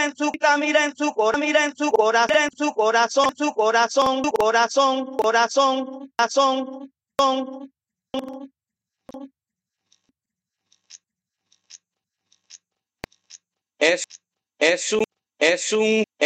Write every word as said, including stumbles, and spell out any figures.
en su, mira en su corazón, mira en su corazón, en su corazón, su corazón, su corazón, corazón, corazón, corazón. Es, es un, es un,